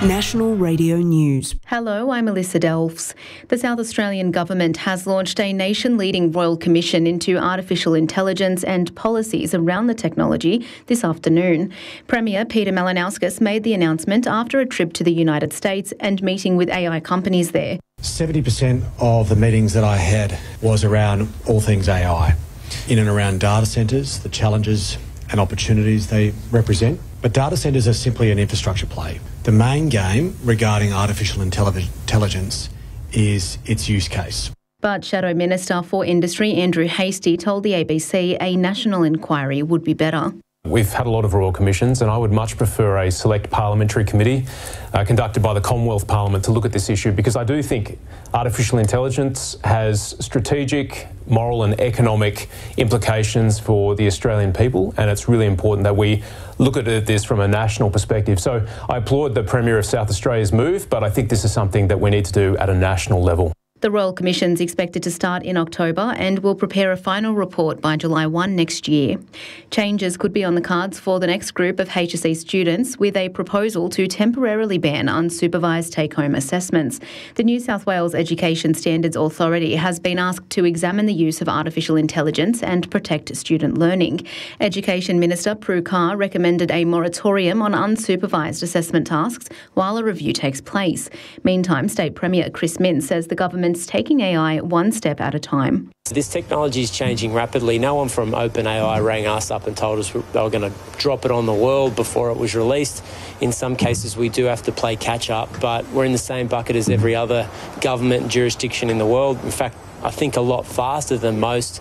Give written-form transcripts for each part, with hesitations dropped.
National Radio News. Hello, I'm Alyssa Delves. The South Australian Government has launched a nation-leading Royal Commission into artificial intelligence and policies around the technology this afternoon. Premier Peter Malinauskas made the announcement after a trip to the United States and meeting with AI companies there. 70% of the meetings that I had was around all things AI, in and around data centres, the challenges and opportunities they represent. But data centres are simply an infrastructure play. The main game regarding artificial intelligence is its use case. But Shadow Minister for Industry Andrew Hastie told the ABC a national inquiry would be better. We've had a lot of royal commissions and I would much prefer a select parliamentary committee conducted by the Commonwealth Parliament to look at this issue, because I do think artificial intelligence has strategic, moral and economic implications for the Australian people, and it's really important that we look at this from a national perspective. So I applaud the Premier of South Australia's move, but I think this is something that we need to do at a national level. The Royal Commission is expected to start in October and will prepare a final report by July 1 next year. Changes could be on the cards for the next group of HSC students, with a proposal to temporarily ban unsupervised take-home assessments. The New South Wales Education Standards Authority has been asked to examine the use of artificial intelligence and protect student learning. Education Minister Prue Carr recommended a moratorium on unsupervised assessment tasks while a review takes place. Meantime, State Premier Chris Minns says the government taking AI one step at a time. This technology is changing rapidly. No one from OpenAI rang us up and told us they were going to drop it on the world before it was released. In some cases, we do have to play catch up, but we're in the same bucket as every other government jurisdiction in the world. In fact, I think a lot faster than most.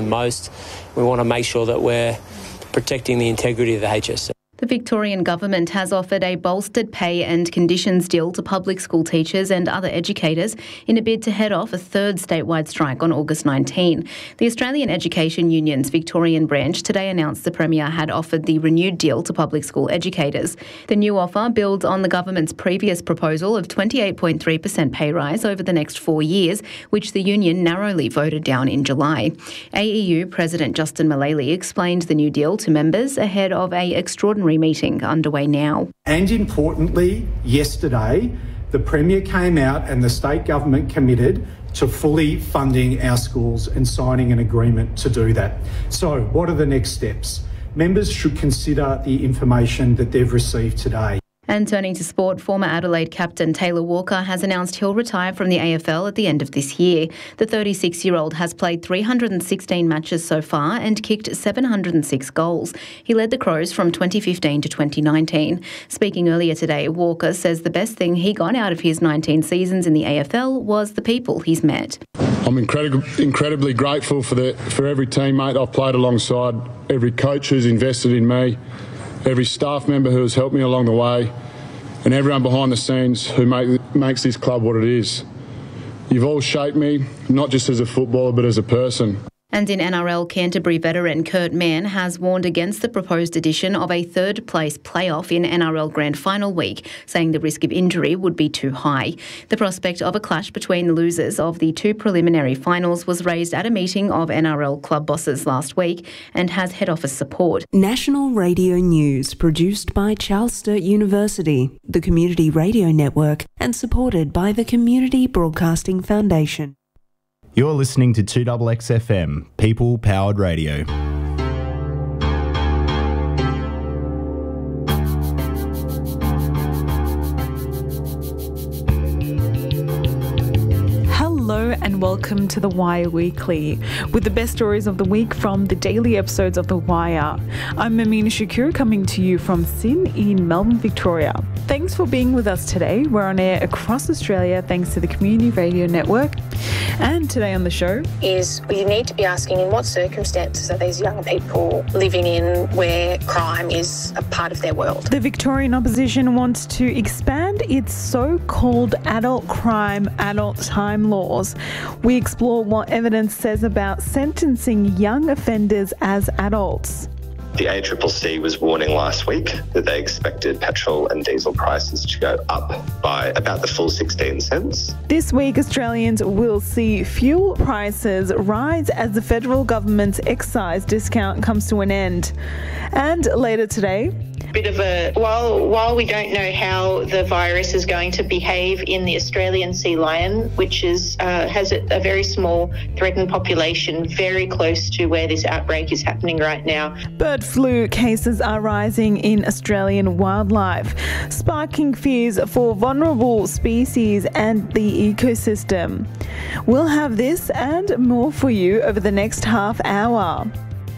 We want to make sure that we're protecting the integrity of the HSC. The Victorian Government has offered a bolstered pay and conditions deal to public school teachers and other educators in a bid to head off a third statewide strike on August 19. The Australian Education Union's Victorian branch today announced the Premier had offered the renewed deal to public school educators. The new offer builds on the government's previous proposal of 28.3% pay rise over the next 4 years, which the union narrowly voted down in July. AEU President Justin Mullally explained the new deal to members ahead of an extraordinary meeting underway now. And importantly, yesterday, the Premier came out and the state government committed to fully funding our schools and signing an agreement to do that. So what are the next steps? Members should consider the information that they've received today. And turning to sport, former Adelaide captain Taylor Walker has announced he'll retire from the AFL at the end of this year. The 36-year-old has played 316 matches so far and kicked 706 goals. He led the Crows from 2015 to 2019. Speaking earlier today, Walker says the best thing he got out of his 19 seasons in the AFL was the people he's met. I'm incredibly grateful for every teammate I've played alongside, every coach who's invested in me, every staff member who has helped me along the way, and everyone behind the scenes who makes this club what it is. You've all shaped me, not just as a footballer, but as a person. And in NRL, Canterbury veteran Kurt Mann has warned against the proposed addition of a third-place playoff in NRL Grand Final week, saying the risk of injury would be too high. The prospect of a clash between the losers of the two preliminary finals was raised at a meeting of NRL club bosses last week and has head office support. National Radio News, produced by Charles Sturt University, the Community Radio Network, and supported by the Community Broadcasting Foundation. You're listening to 2XXFM, People Powered Radio. Hello and welcome to The Wire Weekly, with the best stories of the week from the daily episodes of The Wire. I'm Amina Shakur, coming to you from Sin in Melbourne, Victoria. Thanks for being with us today. We're on air across Australia thanks to the Community Radio Network. And today on the show is we need to be asking in what circumstances are these young people living in where crime is a part of their world. The Victorian opposition wants to expand its so-called adult crime, adult time laws. We explore what evidence says about sentencing young offenders as adults. The ACCC was warning last week that they expected petrol and diesel prices to go up by about the full 16 cents. This week, Australians will see fuel prices rise as the federal government's excise discount comes to an end. And later today, bit of a, while we don't know how the virus is going to behave in the Australian sea lion, which has a very small threatened population very close to where this outbreak is happening right now. Bird flu cases are rising in Australian wildlife, sparking fears for vulnerable species and the ecosystem. We'll have this and more for you over the next half hour.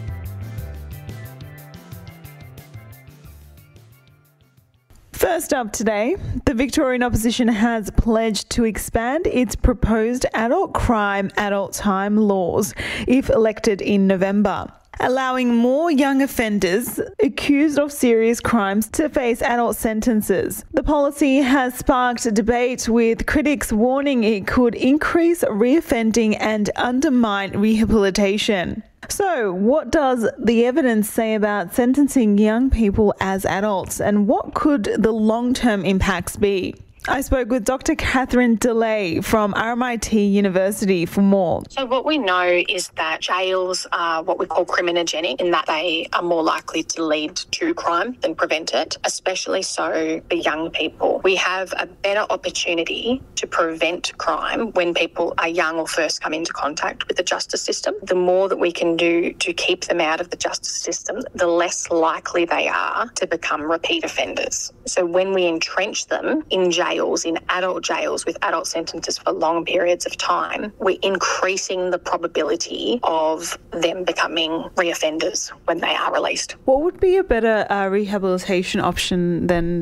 First up today, the Victorian opposition has pledged to expand its proposed adult crime, adult time laws if elected in November, allowing more young offenders accused of serious crimes to face adult sentences. The policy has sparked a debate, with critics warning it could increase reoffending and undermine rehabilitation. So, what does the evidence say about sentencing young people as adults, and what could the long-term impacts be? I spoke with Dr. Catherine DeLay from RMIT University for more. So what we know is that jails are what we call criminogenic, in that they are more likely to lead to crime than prevent it, especially so for young people. We have a better opportunity to prevent crime when people are young or first come into contact with the justice system. The more that we can do to keep them out of the justice system, the less likely they are to become repeat offenders. So when we entrench them in jails, in adult jails with adult sentences for long periods of time, we're increasing the probability of them becoming reoffenders when they are released. What would be a better rehabilitation option than,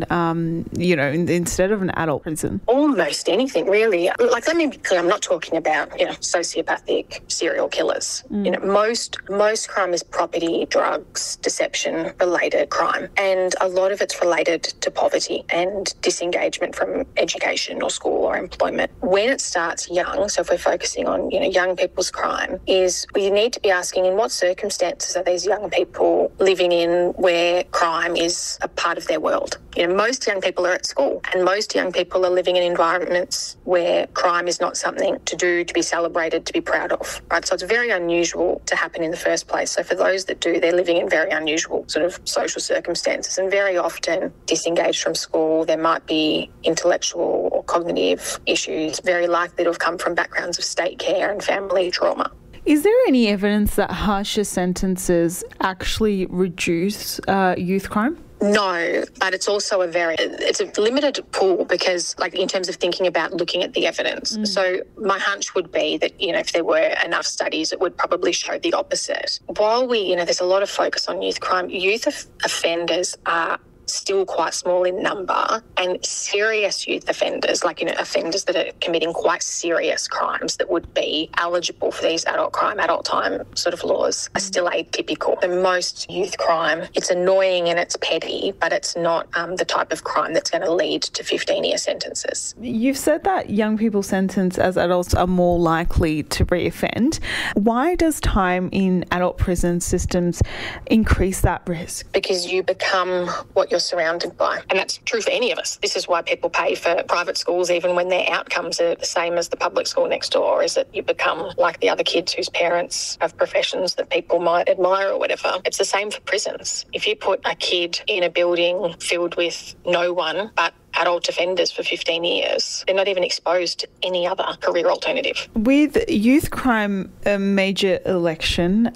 instead of an adult prison? Almost anything, really. Like, let me be clear, I'm not talking about, sociopathic serial killers. Most crime is property, drugs, deception-related crime. And a lot of it's related to poverty and disengagement from education or school or employment. When it starts young, so if we're focusing on, young people's crime, is we need to be asking, in what circumstances are these young people living in where crime is a part of their world? Most young people are at school, and most young people are living in environments where crime is not something to do, to be celebrated, to be proud of, right? So it's very unusual to happen in the first place. So for those that do, they're living in very unusual sort of social circumstances, and very often disengaged from school. There might be intellectual or cognitive issues, very likely to have come from backgrounds of state care and family trauma. Is there any evidence that harsher sentences actually reduce youth crime? No, but it's also it's a limited pool, because, in terms of thinking about looking at the evidence. So my hunch would be that, if there were enough studies, it would probably show the opposite. While there's a lot of focus on youth crime, youth offenders are still quite small in number, and serious youth offenders, offenders that are committing quite serious crimes that would be eligible for these adult crime, adult time sort of laws, are still atypical. The most youth crime, it's annoying and it's petty, but it's not the type of crime that's going to lead to 15-year sentences. You've said that young people sentenced as adults are more likely to reoffend. Why does time in adult prison systems increase that risk? Because you become what you're surrounded by. And that's true for any of us. This is why people pay for private schools even when their outcomes are the same as the public school next door, is that you become like the other kids whose parents have professions that people might admire or whatever. It's the same for prisons. If you put a kid in a building filled with no one but adult offenders for 15 years, they're not even exposed to any other career alternative. With youth crime a major election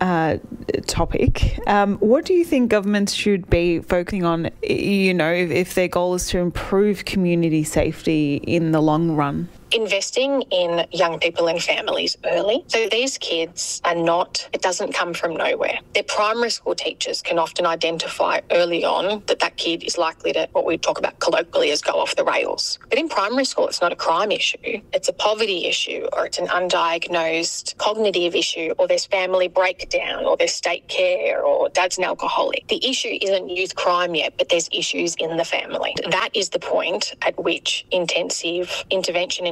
topic, what do you think governments should be focusing on, if their goal is to improve community safety in the long run? Investing in young people and families early. So these kids it doesn't come from nowhere. Their primary school teachers can often identify early on that kid is likely to, what we talk about colloquially as, go off the rails. But in primary school, it's not a crime issue. It's a poverty issue, or it's an undiagnosed cognitive issue, or there's family breakdown, or there's state care, or dad's an alcoholic. The issue isn't youth crime yet, but there's issues in the family. That is the point at which intensive intervention and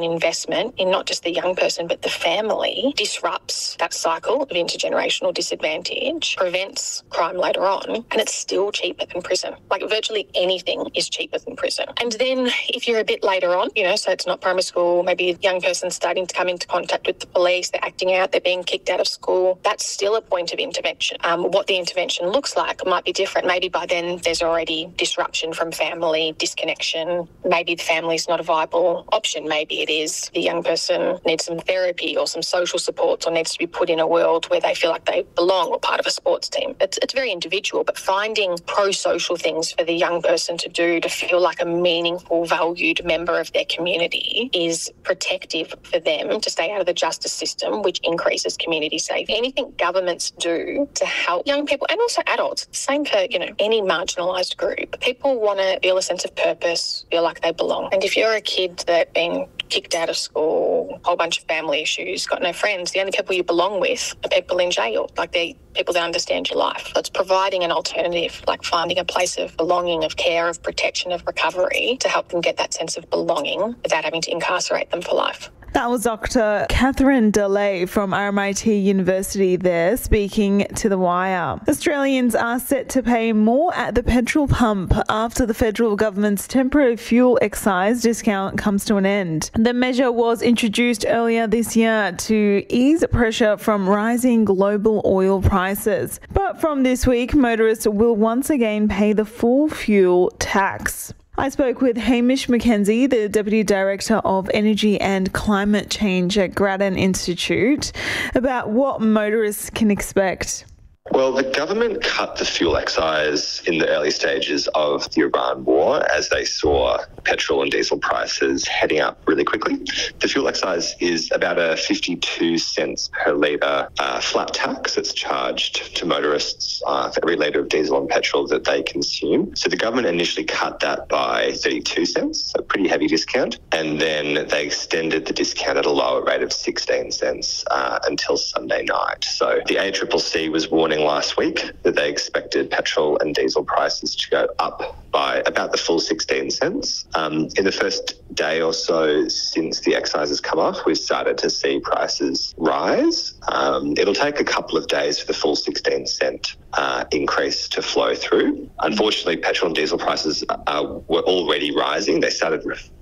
investment in not just the young person but the family disrupts that cycle of intergenerational disadvantage, prevents crime later on, and it's still cheaper than prison. Like virtually anything is cheaper than prison. And then if you're a bit later on, so it's not primary school, maybe a young person starting to come into contact with the police, they're acting out, they're being kicked out of school, that's still a point of intervention. What the intervention looks like might be different. Maybe by then there's already disruption from family, disconnection. Maybe the family's not a viable option. Maybe it is the young person needs some therapy or some social support or needs to be put in a world where they feel like they belong or part of a sports team. It's very individual, but finding pro-social things for the young person to do to feel like a meaningful, valued member of their community is protective for them to stay out of the justice system, which increases community safety. Anything governments do to help young people and also adults, same for, any marginalised group. People want to feel a sense of purpose, feel like they belong. And if you're a kid that's been kicked out of school, a whole bunch of family issues, got no friends, the only people you belong with are people in jail. Like they're people that understand your life. So it's providing an alternative, like finding a place of belonging, of care, of protection, of recovery to help them get that sense of belonging without having to incarcerate them for life. That was Dr. Catherine DeLay from RMIT University there, speaking to The Wire. Australians are set to pay more at the petrol pump after the federal government's temporary fuel excise discount comes to an end. The measure was introduced earlier this year to ease pressure from rising global oil prices. But from this week, motorists will once again pay the full fuel tax. I spoke with Hamish McKenzie, the Deputy Director of Energy and Climate Change at Grattan Institute, about what motorists can expect. Well, the government cut the fuel excise in the early stages of the Iran war as they saw petrol and diesel prices heading up really quickly. The fuel excise is about a 52 cents per litre flat tax that's charged to motorists for every litre of diesel and petrol that they consume. So the government initially cut that by 32 cents, a pretty heavy discount, and then they extended the discount at a lower rate of 16 cents until Sunday night. So the ACCC was warning last week that they expected petrol and diesel prices to go up by about the full 16 cents. In the first day or so since the excise has come off, we've started to see prices rise. It'll take a couple of days for the full 16 cent increase to flow through. Unfortunately, petrol and diesel prices were already rising. They sort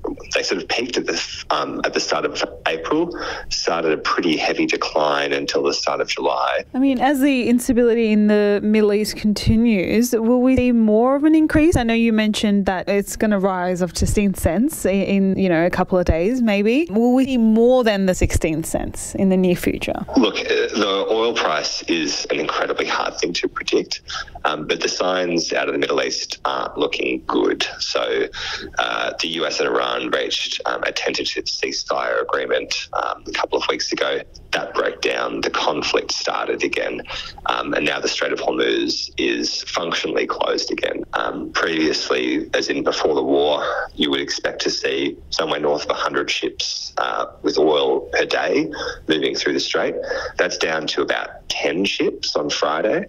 of peaked at the start of April, started a pretty heavy decline until the start of July. I mean, as the instability in the Middle East continues, will we see more of an increase? I know you mentioned that it's going to rise up to 16 cents in a couple of days, maybe. Will we see more than the 16 cents in the near future? Look, the oil price is an incredibly hard thing to predict, but the signs out of the Middle East aren't looking good. So the US and Iran reached a tentative ceasefire agreement a couple of weeks ago. That broke down. The conflict started again, and now the Strait of Hormuz is functionally closed again. Previously, as in before the war, you would expect to see somewhere north of 100 ships with oil per day moving through the strait. That's down to about 10 ships on Friday.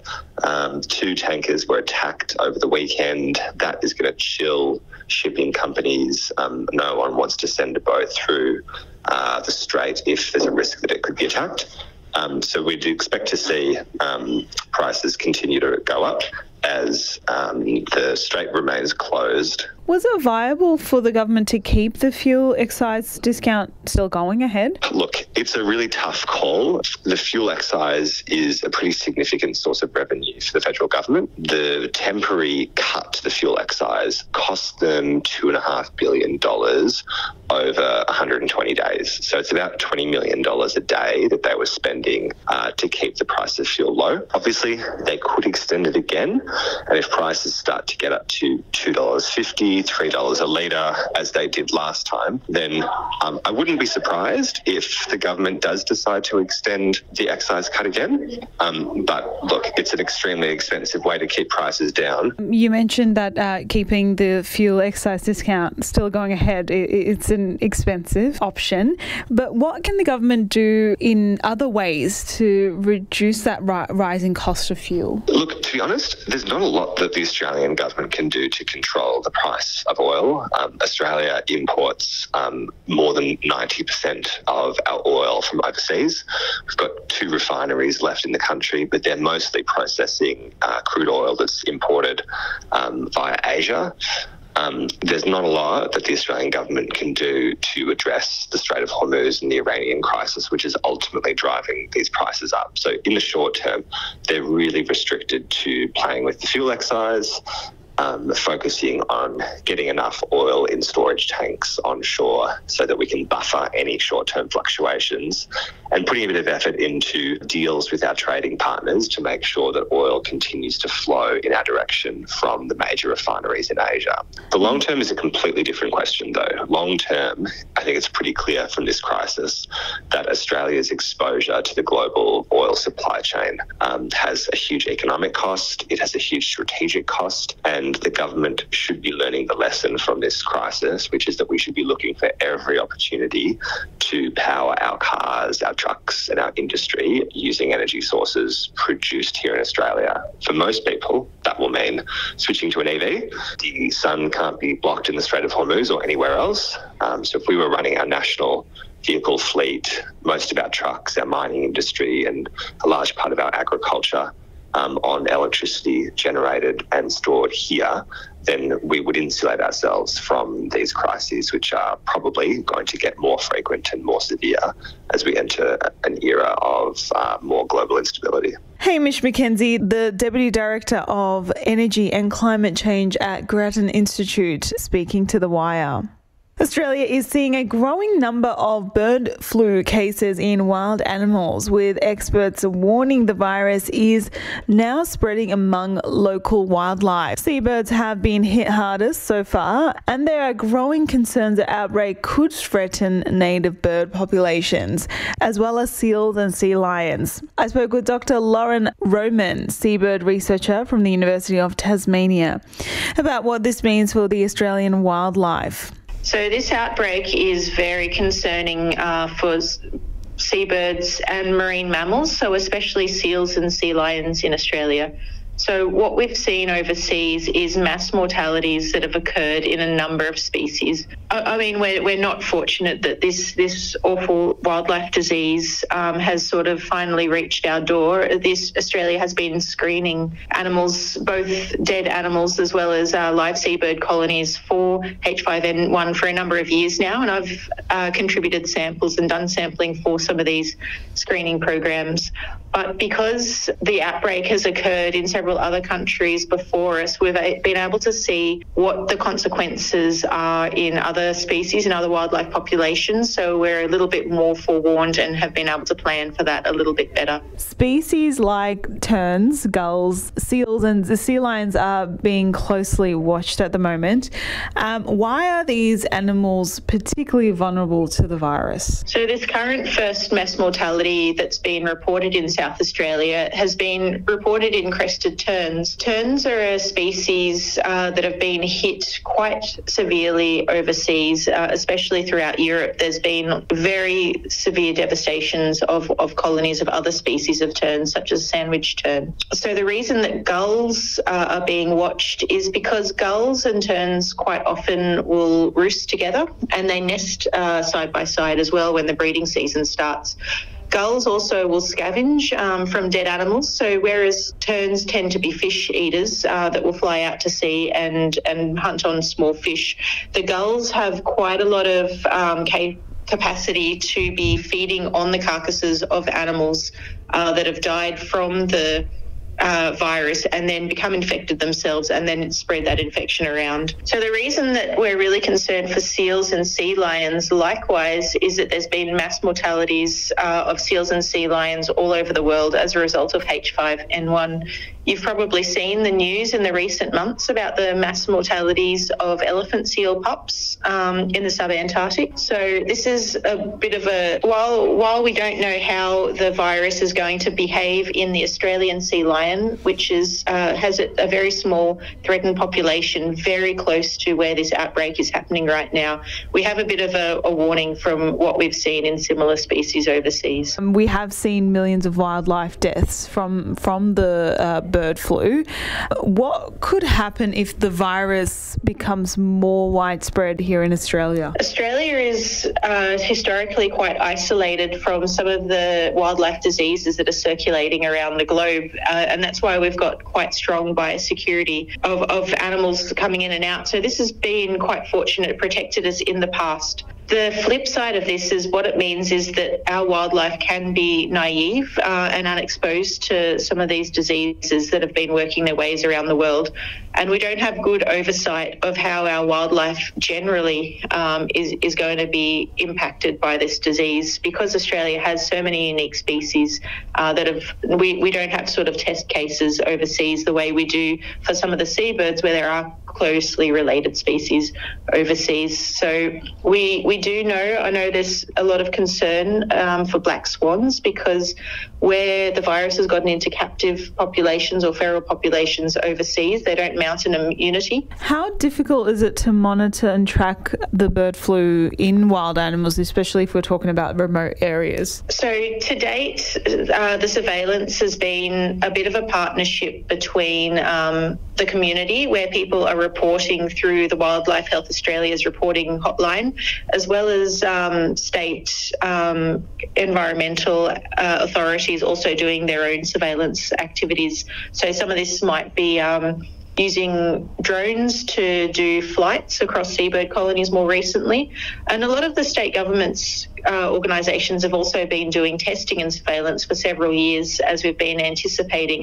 2 tankers were attacked over the weekend. That is going to chill shipping companies. No one wants to send a boat through the strait if there's a risk that it could be attacked. So we'd expect to see prices continue to go up as the strait remains closed. Was it viable for the government to keep the fuel excise discount still going ahead? Look, it's a really tough call. The fuel excise is a pretty significant source of revenue for the federal government. The temporary cut to the fuel excise cost them $2.5 billion over 120 days. So it's about $20 million a day that they were spending to keep the price of fuel low. Obviously, they could extend it again. And if prices start to get up to $2.50, $3 a litre, as they did last time, then I wouldn't be surprised if the government does decide to extend the excise cut again. But look, it's an extremely expensive way to keep prices down. You mentioned that keeping the fuel excise discount still going ahead, it's an expensive option. But what can the government do in other ways to reduce that rising cost of fuel? Look, to be honest, there's not a lot that the Australian government can do to control the price price of oil. Australia imports more than 90% of our oil from overseas. We've got 2 refineries left in the country, but they're mostly processing crude oil that's imported via Asia. There's not a lot that the Australian government can do to address the Strait of Hormuz and the Iranian crisis, which is ultimately driving these prices up. So in the short term, they're really restricted to playing with the fuel excise, focusing on getting enough oil in storage tanks onshore so that we can buffer any short-term fluctuations, and putting a bit of effort into deals with our trading partners to make sure that oil continues to flow in our direction from the major refineries in Asia. The long term is a completely different question, though. Long term, I think it's pretty clear from this crisis that Australia's exposure to the global oil supply chain has a huge economic cost, it has a huge strategic cost, and the government should be learning the lesson from this crisis, which is that we should be looking for every opportunity to power our cars, our trucks and our industry using energy sources produced here in Australia. For most people, that will mean switching to an EV. The sun can't be blocked in the Strait of Hormuz or anywhere else. So if we were running our national vehicle fleet, most of our trucks, our mining industry and a large part of our agriculture on electricity generated and stored here, then we would insulate ourselves from these crises, which are probably going to get more frequent and more severe as we enter an era of more global instability. Hamish McKenzie, the Deputy Director of Energy and Climate Change at Grattan Institute, speaking to The Wire. Australia is seeing a growing number of bird flu cases in wild animals, with experts warning the virus is now spreading among local wildlife. Seabirds have been hit hardest so far, and there are growing concerns the outbreak could threaten native bird populations, as well as seals and sea lions. I spoke with Dr. Lauren Roman, seabird researcher from the University of Tasmania, about what this means for the Australian wildlife. So this outbreak is very concerning for seabirds and marine mammals, so especially seals and sea lions in Australia. So what we've seen overseas is mass mortalities that have occurred in a number of species. I mean, we're not fortunate that this awful wildlife disease has sort of finally reached our door. Australia has been screening animals, both dead animals as well as live seabird colonies, for H5N1 for a number of years now, and I've contributed samples and done sampling for some of these screening programs. But because the outbreak has occurred in several other countries before us, we've been able to see what the consequences are in other species, in other wildlife populations. So we're a little bit more forewarned and have been able to plan for that a little bit better. Species like terns, gulls, seals and the sea lions are being closely watched at the moment. Why are these animals particularly vulnerable to the virus? So this current first mass mortality that's been reported in South Australia has been reported in crested terns. Terns are a species that have been hit quite severely overseas, especially throughout Europe. There's been very severe devastations of colonies of other species of terns, such as sandwich tern. So the reason that gulls are being watched is because gulls and terns quite often will roost together, and they nest side by side as well when the breeding season starts. Gulls also will scavenge from dead animals. So whereas terns tend to be fish eaters that will fly out to sea and hunt on small fish, the gulls have quite a lot of capacity to be feeding on the carcasses of animals that have died from the virus and then become infected themselves and then spread that infection around. So the reason that we're really concerned for seals and sea lions likewise is that there's been mass mortalities of seals and sea lions all over the world as a result of H5N1. You've probably seen the news in the recent months about the mass mortalities of elephant seal pups in the subantarctic. So this is a bit of a, while we don't know how the virus is going to behave in the Australian sea lion, which has a very small threatened population very close to where this outbreak is happening right now, we have a bit of a warning from what we've seen in similar species overseas. We have seen millions of wildlife deaths from the bird flu. What could happen if the virus becomes more widespread here in Australia? Australia is historically quite isolated from some of the wildlife diseases that are circulating around the globe, and that's why we've got quite strong biosecurity of animals coming in and out. So this has been quite fortunate, protected us in the past. The flip side of this is what it means is that our wildlife can be naive and unexposed to some of these diseases that have been working their ways around the world. And we don't have good oversight of how our wildlife generally is going to be impacted by this disease, because Australia has so many unique species we don't have sort of test cases overseas the way we do for some of the seabirds, where there are closely related species overseas. So we do know, I know there's a lot of concern for black swans, because where the virus has gotten into captive populations or feral populations overseas, they don't mount an immunity. How difficult is it to monitor and track the bird flu in wild animals, especially if we're talking about remote areas? So to date, the surveillance has been a bit of a partnership between the community, where people are reporting through the Wildlife Health Australia's reporting hotline, as well as state environmental authorities also doing their own surveillance activities. So some of this might be using drones to do flights across seabird colonies more recently. And a lot of the state governments, organisations have also been doing testing and surveillance for several years, as we've been anticipating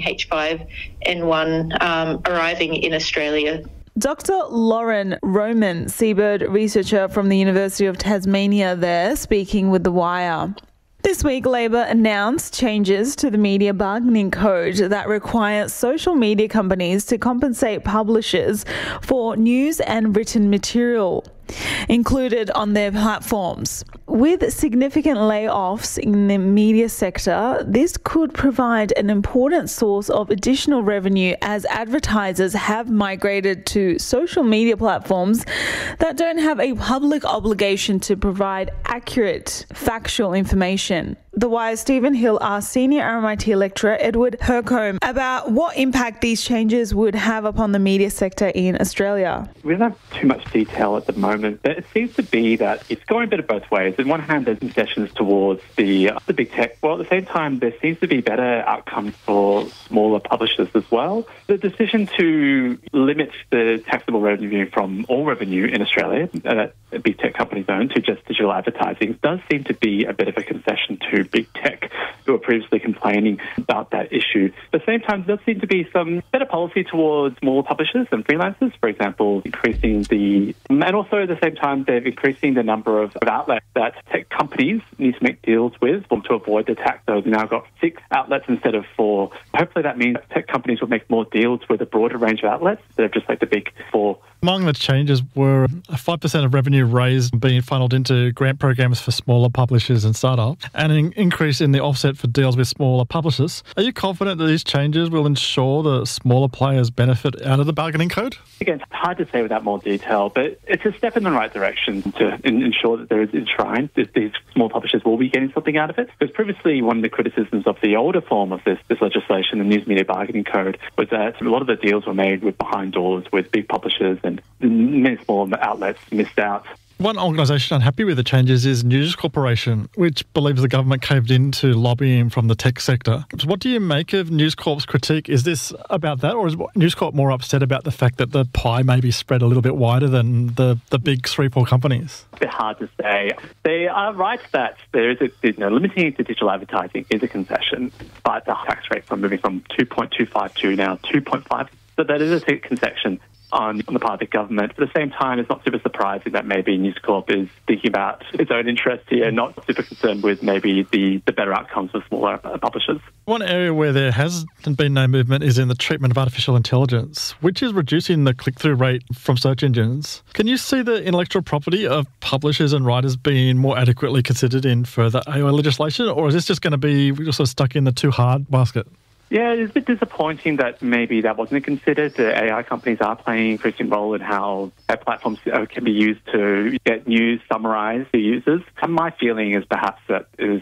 H5N1 arriving in Australia. Dr. Lauren Roman, seabird researcher from the University of Tasmania there, speaking with The Wire. This week, Labor announced changes to the media bargaining code that require social media companies to compensate publishers for news and written material included on their platforms. With significant layoffs in the media sector, this could provide an important source of additional revenue, as advertisers have migrated to social media platforms that don't have a public obligation to provide accurate, factual information. The Wire's Stephen Hill asked senior RMIT lecturer Edward Hercombe about what impact these changes would have upon the media sector in Australia. We don't have too much detail at the moment, but it seems to be that it's going a bit of both ways. On one hand, there's concessions towards the big tech, while at the same time, there seems to be better outcomes for smaller publishers as well. The decision to limit the taxable revenue from all revenue in Australia that big tech companies own to just digital advertising does seem to be a bit of a concession to big tech, who were previously complaining about that issue. At the same time, there does seem to be some better policy towards smaller publishers and freelancers, for example, and also at the same time, they're increasing the number of outlets that tech companies need to make deals with to avoid the tax. So they've now got 6 outlets instead of 4. Hopefully that means tech companies will make more deals with a broader range of outlets instead of just like the big 4. Among the changes were a 5% of revenue raised being funneled into grant programs for smaller publishers and startups, and an increase in the offset for deals with smaller publishers. Are you confident that these changes will ensure that smaller players benefit out of the bargaining code? Again, it's hard to say without more detail, but it's a step in the right direction to ensure that there is enshrined that these small publishers will be getting something out of it. Because previously, one of the criticisms of the older form of this legislation, the News Media Bargaining Code, was that a lot of the deals were made with behind doors with big publishers, and many small outlets missed out. One organisation unhappy with the changes is News Corporation, which believes the government caved into lobbying from the tech sector. So what do you make of News Corp's critique? Is this about that, or is News Corp more upset about the fact that the pie may be spread a little bit wider than the big 3-4 companies? A bit hard to say. They are right that there is limiting it to digital advertising is a concession, but the tax rate moving from 2.25 to now 2.5, so that is a concession on the part of the government. But at the same time, it's not super surprising that maybe News Corp is thinking about its own interests here, not super concerned with maybe the better outcomes for smaller publishers. One area where there has been no movement is in the treatment of artificial intelligence, which is reducing the click-through rate from search engines. Can you see the intellectual property of publishers and writers being more adequately considered in further AI legislation, or is this just going to be sort of stuck in the too hard basket? Yeah, it's a bit disappointing that maybe that wasn't considered. The AI companies are playing an increasing role in how their platforms can be used to get news summarised to users. And my feeling is perhaps that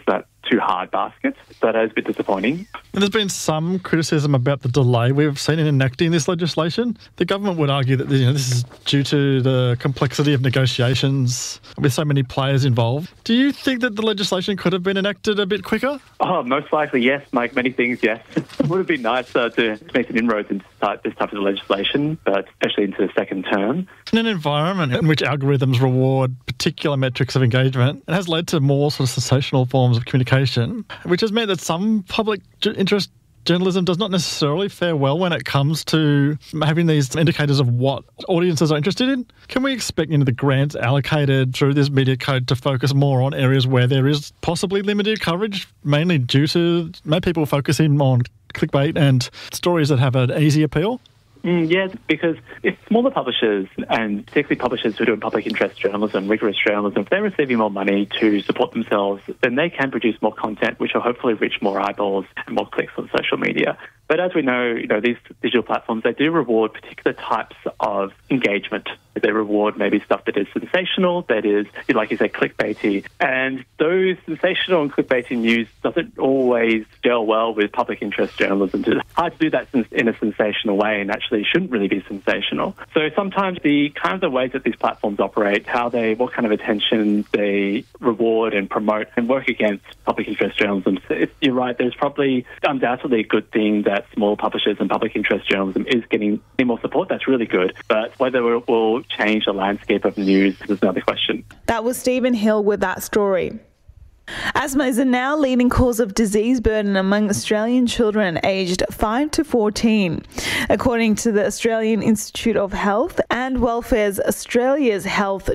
too hard baskets. So that is a bit disappointing. And there's been some criticism about the delay we've seen in enacting this legislation. The government would argue that this is due to the complexity of negotiations with so many players involved. Do you think that the legislation could have been enacted a bit quicker? Oh, most likely, yes. Like many things, yes. It would have been nicer to make some inroads into this type of legislation, but especially into the second term. In an environment in which algorithms reward particular metrics of engagement, it has led to more sort of sensational forms of communication, which has meant that some public interest journalism does not necessarily fare well when it comes to having these indicators of what audiences are interested in. Can we expect the grants allocated through this media code to focus more on areas where there is possibly limited coverage, mainly due to people focusing on clickbait and stories that have an easy appeal? Yes, because if smaller publishers, and particularly publishers who are doing public interest journalism, rigorous journalism, if they're receiving more money to support themselves, then they can produce more content, which will hopefully reach more eyeballs and more clicks on social media. But as we know, these digital platforms, they do reward particular types of engagement. They reward maybe stuff that is sensational, that is, like you said, clickbaity. And those sensational and clickbaity news doesn't always gel well with public interest journalism. It's hard to do that in a sensational way, and actually shouldn't really be sensational. So sometimes the ways that these platforms operate, what kind of attention they reward and promote and work against public interest journalism. So you're right, there's probably undoubtedly a good thing that small publishers and public interest journalism is getting more support. That's really good. But whether it will change the landscape of news is another question. That was Stephen Hill with that story. Asthma is a now leading cause of disease burden among Australian children aged 5 to 14. According to the Australian Institute of Health and Welfare's Australia's Health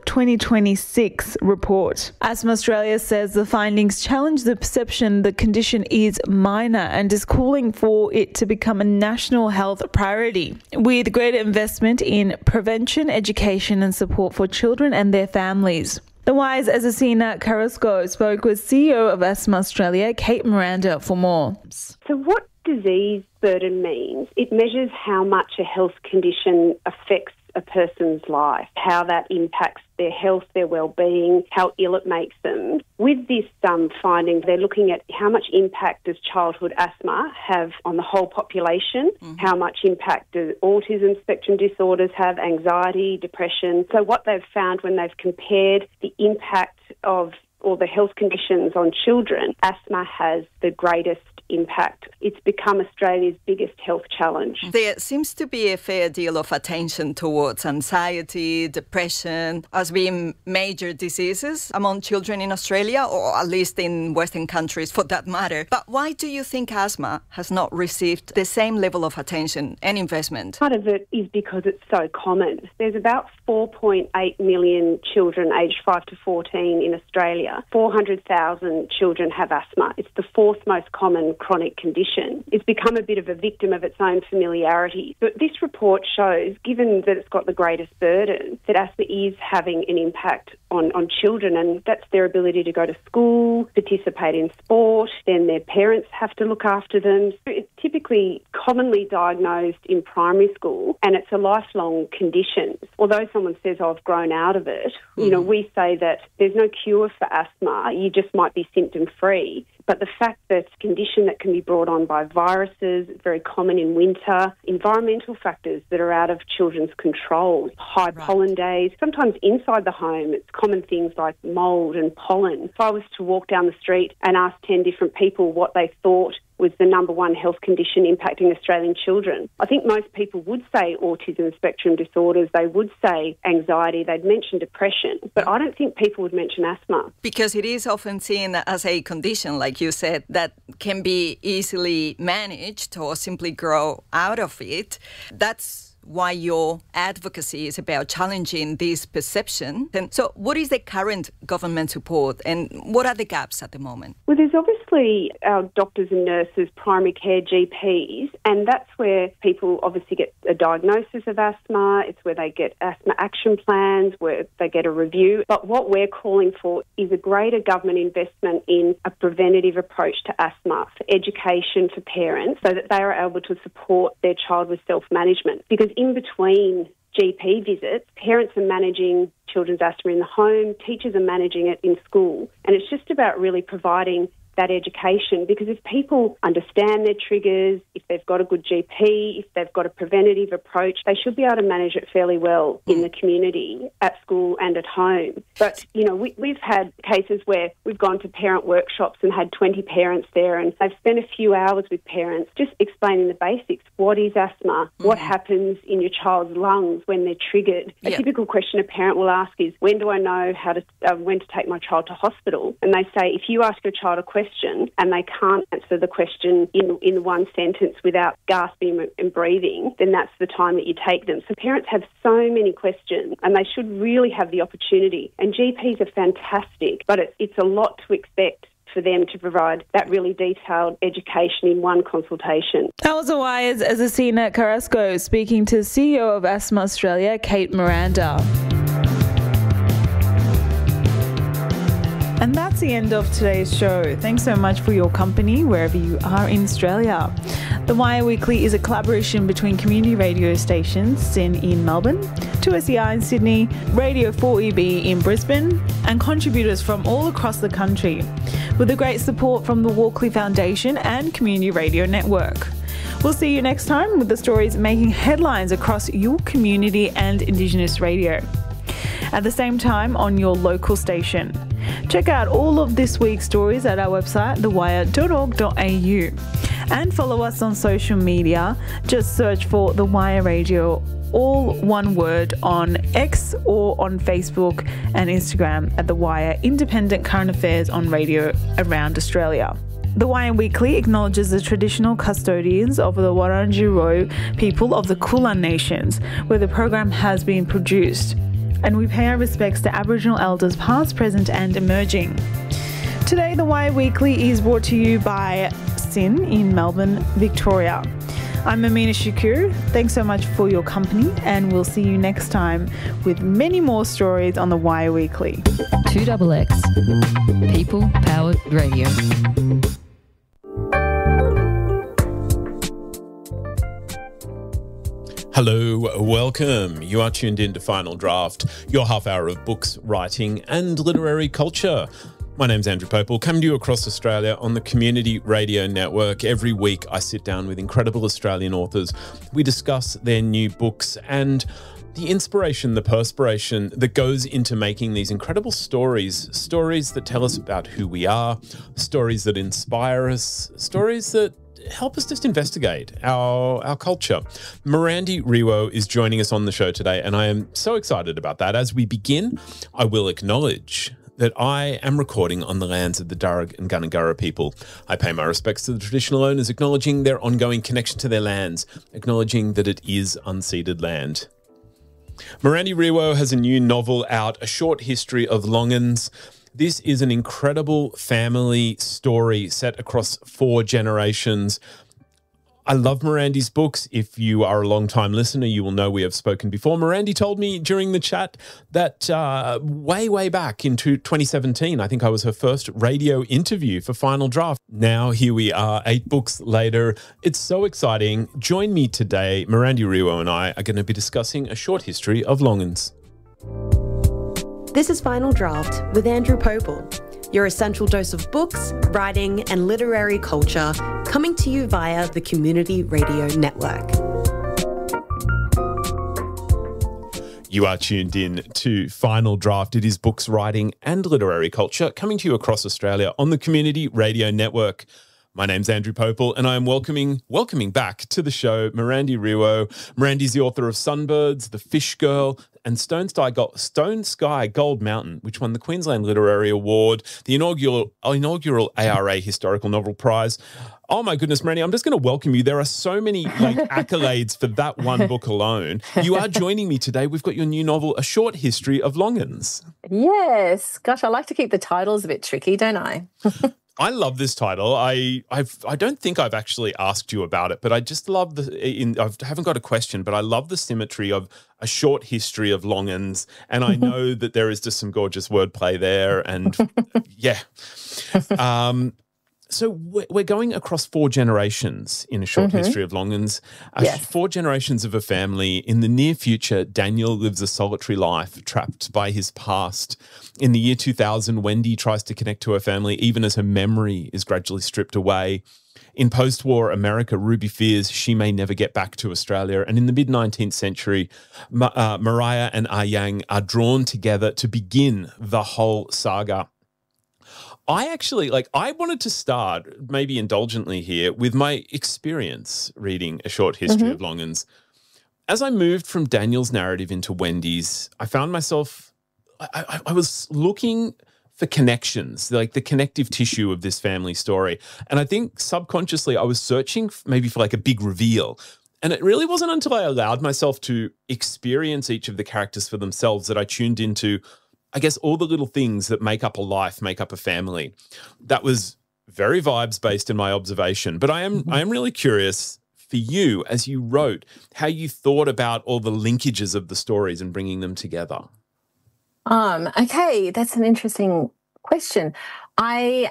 2026 report. Asthma Australia says the findings challenge the perception the condition is minor and is calling for it to become a national health priority, with greater investment in prevention, education and support for children and their families. The Wire's Azazina Carrasco spoke with CEO of Asthma Australia, Kate Miranda, for more. So what disease burden means, it measures how much a health condition affects a person's life, how that impacts their health, their well-being, how ill it makes them. With this finding, they're looking at how much impact does childhood asthma have on the whole population, how much impact do autism spectrum disorders have, anxiety, depression. So what they've found when they've compared the impact of all the health conditions on children, asthma has the greatest impact. It's become Australia's biggest health challenge. There seems to be a fair deal of attention towards anxiety, depression as being major diseases among children in Australia, or at least in Western countries for that matter. But why do you think asthma has not received the same level of attention and investment? Part of it is because it's so common. There's about 4.8 million children aged 5 to 14 in Australia. 400,000 children have asthma. It's the fourth most common chronic condition. It's become a bit of a victim of its own familiarity. But this report shows, given that it's got the greatest burden, that asthma is having an impact on children, and that's their ability to go to school, participate in sport, then their parents have to look after them. So it's typically commonly diagnosed in primary school, and it's a lifelong condition. Although someone says, I've grown out of it, we say that there's no cure for asthma, you just might be symptom-free. But the fact that it's a condition that can be brought on by viruses, very common in winter, environmental factors that are out of children's control, high pollen days, sometimes inside the home, it's common things like mould and pollen. If I was to walk down the street and ask 10 different people what they thought was the number one health condition impacting Australian children, I think most people would say autism spectrum disorders, they would say anxiety, they'd mention depression, but I don't think people would mention asthma. Because it is often seen as a condition, like you said, that can be easily managed or simply grow out of it. That's why your advocacy is about challenging this perception. And so what is the current government support and what are the gaps at the moment? Well, there's obviously our doctors and nurses, primary care GPs, and that's where people obviously get a diagnosis of asthma. It's where they get asthma action plans, where they get a review. But what we're calling for is a greater government investment in a preventative approach to asthma, for education for parents, so that they are able to support their child with self-management. Because in between GP visits, parents are managing children's asthma in the home, teachers are managing it in school, and it's just about really providing that education, because if people understand their triggers, if they've got a good GP, if they've got a preventative approach, they should be able to manage it fairly well in the community, at school and at home. But, we've had cases where we've gone to parent workshops and had 20 parents there, and they've spent a few hours with parents just explaining the basics. What is asthma? What happens in your child's lungs when they're triggered? A typical question a parent will ask is, when do I know when to take my child to hospital? And they say, if you ask your child a question and they can't answer the question in one sentence without gasping and breathing, then that's the time that you take them. So parents have so many questions and they should really have the opportunity. And GPs are fantastic, but it's a lot to expect for them to provide that really detailed education in one consultation. That was Wire's Azucena Carrasco speaking to CEO of Asthma Australia, Kate Miranda. And that's the end of today's show. Thanks so much for your company wherever you are in Australia. The Wire Weekly is a collaboration between community radio stations SYN in Melbourne, 2SER in Sydney, Radio 4EB in Brisbane, and contributors from all across the country, with the great support from the Walkley Foundation and Community Radio Network. We'll see you next time with the stories making headlines across your community and Indigenous radio. At the same time on your local station. Check out all of this week's stories at our website, thewire.org.au. And follow us on social media. Just search for The Wire Radio, all one word, on X or on Facebook and Instagram at The Wire Independent Current Affairs on radio around Australia. The Wire Weekly acknowledges the traditional custodians of the Wurundjeri people of the Kulin Nations, where the program has been produced. And we pay our respects to Aboriginal elders past, present and emerging. Today, The Wire Weekly is brought to you by SYN in Melbourne, Victoria. I'm Amina Shakur. Thanks so much for your company, and we'll see you next time with many more stories on The Wire Weekly. 2XX, People Powered Radio. Hello, welcome. You are tuned in to Final Draft, your half hour of books, writing and literary culture. My name's Andrew Popel, coming to you across Australia on the Community Radio Network. Every week I sit down with incredible Australian authors. We discuss their new books and the inspiration, the perspiration that goes into making these incredible stories that tell us about who we are, stories that inspire us, stories that help us just investigate our culture. Mirandi Riwo is joining us on the show today, and I am so excited about that. As we begin, I will acknowledge that I am recording on the lands of the Darug and Gundungurra people. I pay my respects to the traditional owners, acknowledging their ongoing connection to their lands, acknowledging that it is unceded land. Mirandi Riwo has a new novel out, A Short History of Longans. This is an incredible family story set across 4 generations. I love Mirandi's books. If you are a long-time listener, you will know we have spoken before. Mirandi told me during the chat that way back into 2017, I think I was her first radio interview for Final Draft. Now here we are, 8 books later. It's so exciting. Join me today. Mirandi Riwo and I are going to be discussing A Short History of Longans. This is Final Draft with Andrew Popel, your essential dose of books, writing and literary culture, coming to you via the Community Radio Network. You are tuned in to Final Draft. It is books, writing and literary culture, coming to you across Australia on the Community Radio Network. My name's Andrew Popel, and I am welcoming back to the show Mirandi Riwo. Mirandi's the author of Sunbirds, The Fish Girl, and Stone Sky Gold Mountain, which won the Queensland Literary Award, the inaugural ARA Historical Novel Prize. Oh my goodness, Mirandi, I'm just going to welcome you. There are so many accolades for that one book alone. You are joining me today. We've got your new novel, A Short History of Longans. Yes. Gosh, I like to keep the titles a bit tricky, don't I? I love this title. I don't think I've actually asked you about it, but I just love I haven't got a question, but I love the symmetry of A Short History of Longans, and I know that there is just some gorgeous wordplay there, and yeah. So we're going across 4 generations in A Short History of Longans. 4 generations of a family. In the near future, Daniel lives a solitary life, trapped by his past. In the year 2000, Wendy tries to connect to her family, even as her memory is gradually stripped away. In post-war America, Ruby fears she may never get back to Australia. And in the mid-19th century, Mariah and Ah Yang are drawn together to begin the whole saga. I wanted to start, maybe indulgently here, with my experience reading A Short History of Longans. As I moved from Daniel's narrative into Wendy's, I found myself, I was looking for connections, like the connective tissue of this family story. And I think subconsciously I was searching maybe for like a big reveal. And it really wasn't until I allowed myself to experience each of the characters for themselves that I tuned into, I guess, all the little things that make up a life, make up a family. That was very vibes-based in my observation. But I am really curious for you, as you wrote, how you thought about all the linkages of the stories and bringing them together. Okay, that's an interesting question. I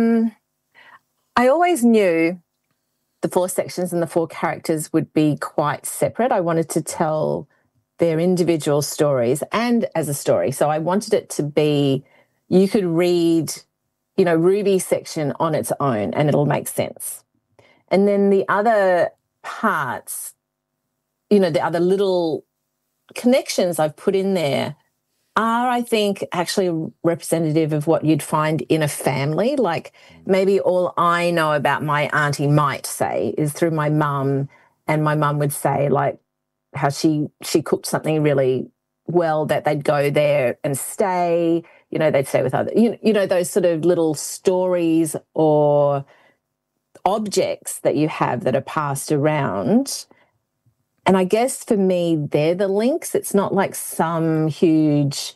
always knew the 4 sections and the 4 characters would be quite separate. I wanted to tell their individual stories and as a story. So I wanted it to be, you could read, Ruby's section on its own and it'll make sense. And then the other parts, the other little connections I've put in there are, I think, actually representative of what you'd find in a family. Like maybe all I know about my auntie might say is through my mum, and my mum would say like how she cooked something really well, that they'd go there and stay, they'd stay with other, those sort of little stories or objects that you have that are passed around. And I guess for me, they're the links. It's not like some huge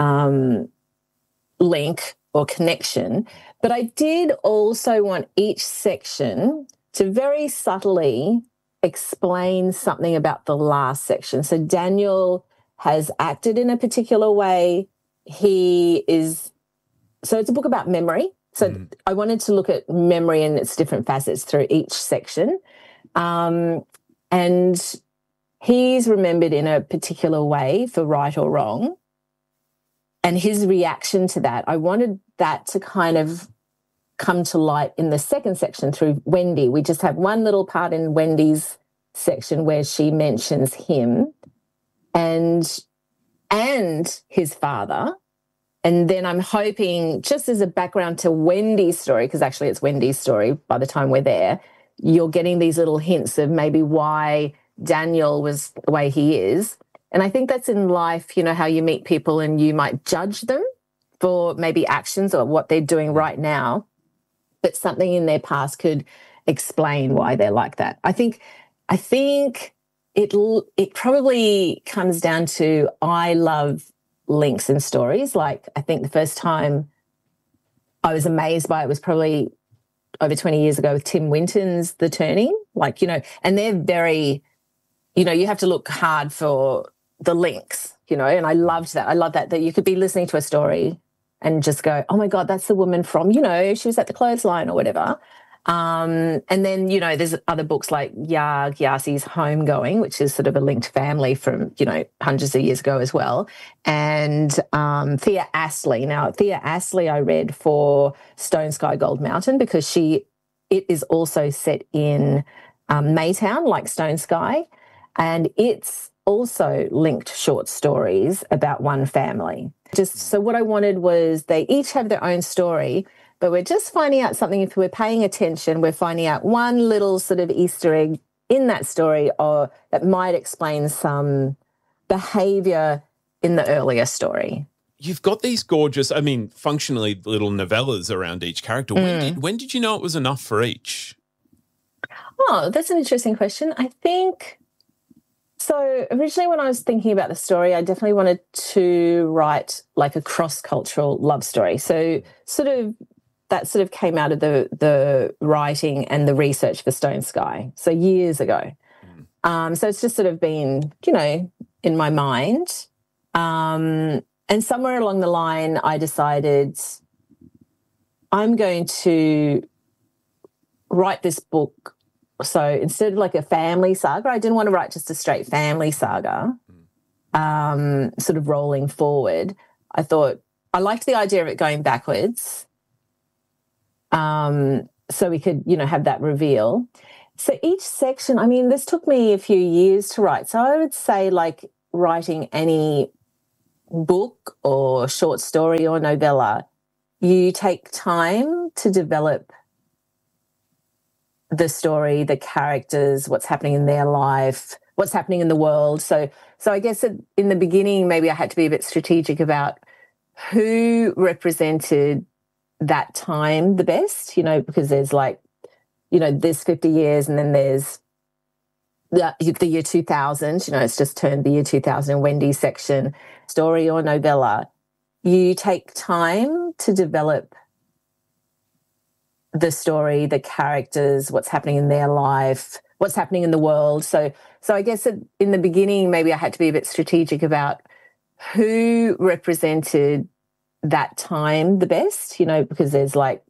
link or connection. But I did also want each section to very subtly explain something about the last section. So Daniel has acted in a particular way. So it's a book about memory. So I wanted to look at memory and its different facets through each section. And he's remembered in a particular way for right or wrong. And his reaction to that, I wanted that to kind of come to light in the second section through Wendy. We just have one little part in Wendy's section where she mentions him and his father. And then I'm hoping, just as a background to Wendy's story, because actually it's Wendy's story by the time we're there, you're getting these little hints of maybe why Daniel was the way he is. And I think that's in life, how you meet people and you might judge them for maybe actions or what they're doing right now, but something in their past could explain why they're like that. I think it probably comes down to, I love links in stories. Like I think the first time I was amazed by it was probably over 20 years ago with Tim Winton's The Turning. And they're very, you have to look hard for the links, and I loved that. I love that you could be listening to a story and just go, oh my God, that's the woman from, she was at the clothesline or whatever. And then, there's other books like Yaa Gyasi's Homegoing, which is sort of a linked family from, hundreds of years ago as well. And Thea Astley. Now, Thea Astley I read for Stone Sky Gold Mountain because it is also set in Maytown, like Stone Sky. And it's also linked short stories about one family. So what I wanted was they each have their own story, but we're just finding out something. If we're paying attention, we're finding out one little sort of Easter egg in that story or that might explain some behaviour in the earlier story. You've got these gorgeous, functionally little novellas around each character. When did you know it was enough for each? Oh, that's an interesting question. I think... So originally when I was thinking about the story, I definitely wanted to write like a cross-cultural love story. So that came out of the writing and the research for Stone Sky, so years ago. So it's just sort of been, in my mind. And somewhere along the line, I decided I'm going to write this book. So instead of like a family saga, I didn't want to write just a straight family saga, sort of rolling forward. I thought I liked the idea of it going backwards, so we could, have that reveal. So each section, I mean, this took me a few years to write. So I would say like writing any book or short story or novella, you take time to develop the story, the characters, what's happening in their life, what's happening in the world. So I guess in the beginning, maybe I had to be a bit strategic about who represented that time the best, because there's like, there's 50 years and then there's the year 2000, it's just turned the year 2000, Wendy's section, story or novella. You take time to develop the story, the characters, what's happening in their life, what's happening in the world. So I guess in the beginning, maybe I had to be a bit strategic about who represented that time the best, because there's like,